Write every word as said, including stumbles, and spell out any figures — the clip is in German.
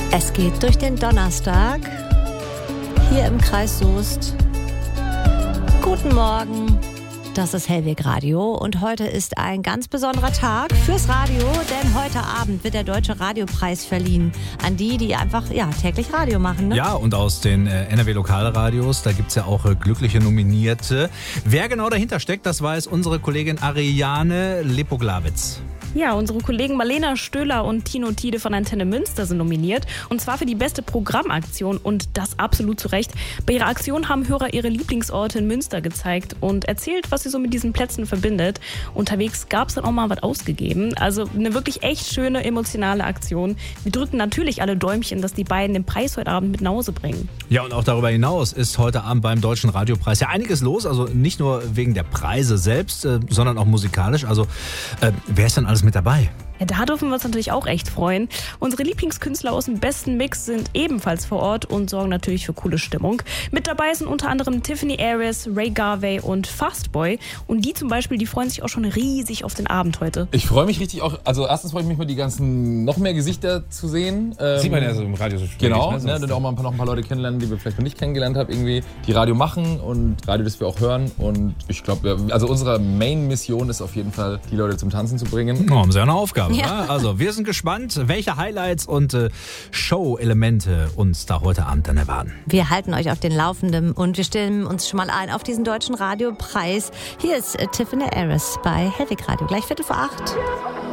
Es geht durch den Donnerstag hier im Kreis Soest. Guten Morgen, das ist Hellweg Radio und heute ist ein ganz besonderer Tag fürs Radio, denn heute Abend wird der Deutsche Radiopreis verliehen an die, die einfach ja, täglich Radio machen. Ne? Ja, und aus den äh, N R W-Lokalradios, da gibt es ja auch äh, glückliche Nominierte. Wer genau dahinter steckt, das weiß unsere Kollegin Ariane Lepoglawitz. Ja, unsere Kollegen Marlena Stöhler und Tino Tiede von Antenne Münster sind nominiert. Und zwar für die beste Programmaktion und das absolut zu Recht. Bei ihrer Aktion haben Hörer ihre Lieblingsorte in Münster gezeigt und erzählt, was sie so mit diesen Plätzen verbindet. Unterwegs gab es dann auch mal was ausgegeben. Also eine wirklich echt schöne, emotionale Aktion. Wir drücken natürlich alle Däumchen, dass die beiden den Preis heute Abend mit nach Hause bringen. Ja, und auch darüber hinaus ist heute Abend beim Deutschen Radiopreis ja einiges los. Also nicht nur wegen der Preise selbst, äh, sondern auch musikalisch. Also äh, wer ist denn alles mit dabei? Ja, da dürfen wir uns natürlich auch echt freuen. Unsere Lieblingskünstler aus dem besten Mix sind ebenfalls vor Ort und sorgen natürlich für coole Stimmung. Mit dabei sind unter anderem Tiffany Aries, Ray Garvey und Fastboy. Und die zum Beispiel, die freuen sich auch schon riesig auf den Abend heute. Ich freue mich richtig auch, also erstens freue ich mich mal, die ganzen, noch mehr Gesichter zu sehen. Ähm, Sieht man ja so im Radio so schwierig. Genau, ne? ne, dann auch mal ein paar, noch ein paar Leute kennenlernen, die wir vielleicht noch nicht kennengelernt haben, irgendwie, die Radio machen und Radio, das wir auch hören. Und ich glaube, also unsere Main-Mission ist auf jeden Fall, die Leute zum Tanzen zu bringen. Oh, haben Sie ja eine Aufgabe. Ja. Also wir sind gespannt, welche Highlights und äh, Show-Elemente uns da heute Abend dann erwarten. Wir halten euch auf den Laufenden und wir stellen uns schon mal ein auf diesen Deutschen Radiopreis. Hier ist äh, Tiffany Aries bei Hellweg Radio, gleich Viertel vor acht.